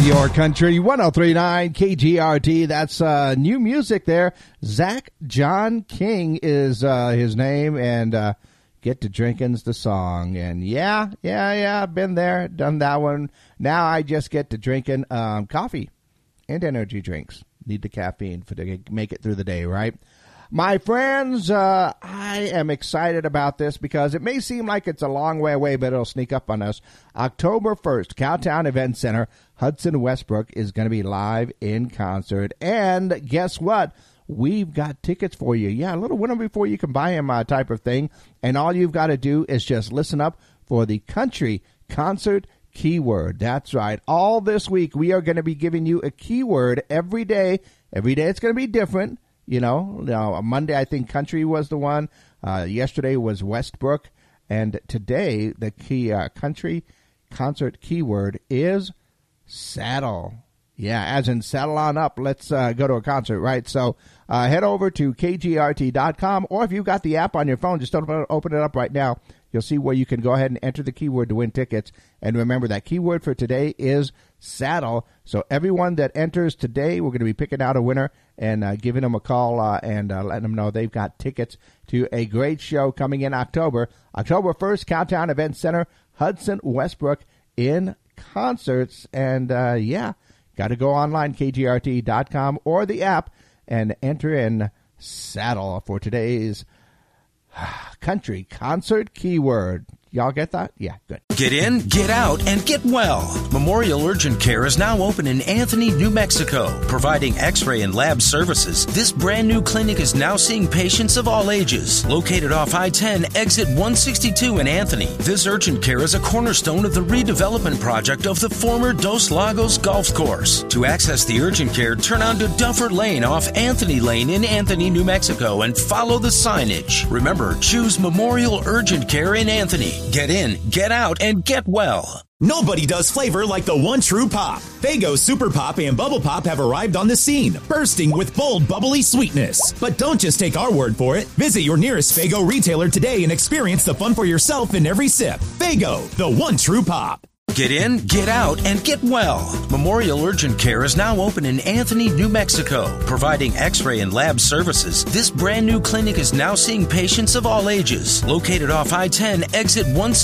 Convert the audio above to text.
Your Country 103.9 KGRT. That's new music there. Zach John King is his name, and Get to Drinking's the song. And yeah, been there, done that one. Now I just get to drinking coffee and energy drinks. Need the caffeine to make it through the day, right? My friends, I am excited about this because it may seem like it's a long way away, but it'll sneak up on us. October 1st, Cowtown Event Center, Hudson Westbrook is going to be live in concert. And guess what? We've got tickets for you. Yeah, a little winter before you can buy them type of thing. And all you've got to do is just listen up for the country concert keyword. That's right. All this week, we are going to be giving you a keyword every day. Every day it's going to be different. You know, Monday, I think country was the one. Yesterday was Westbrook. And today, the key country concert keyword is saddle. Yeah, as in saddle on up. Let's go to a concert, right? So head over to kgrt.com, or if you've got the app on your phone, just open it up right now. You'll see where you can go ahead and enter the keyword to win tickets. And remember, that keyword for today is saddle. So everyone that enters today, we're going to be picking out a winner and giving them a call and letting them know they've got tickets to a great show coming in October. October 1st, Cowtown Event Center, Hudson Westbrook in concerts. And, got to go online, kgrt.com, or the app, and enter in saddle for today's country concert keyword. Y'all get that? Yeah, good. Get in, get out, and get well. Memorial Urgent Care is now open in Anthony, New Mexico, providing x-ray and lab services. This brand new clinic is now seeing patients of all ages. Located off I-10, exit 162 in Anthony, this urgent care is a cornerstone of the redevelopment project of the former Dos Lagos Golf Course. To access the urgent care, turn onto Duffer Lane off Anthony Lane in Anthony, New Mexico, and follow the signage. Remember, choose Memorial Urgent Care in Anthony. Get in, get out, and get well. Nobody does flavor like the one true pop. Faygo Super Pop and Bubble Pop have arrived on the scene, bursting with bold, bubbly sweetness. But don't just take our word for it. Visit your nearest Faygo retailer today and experience the fun for yourself in every sip. Faygo, the one true pop. Get in, get out, and get well. Memorial Urgent Care is now open in Anthony, New Mexico, providing x-ray and lab services. This brand new clinic is now seeing patients of all ages. Located off I-10, exit 1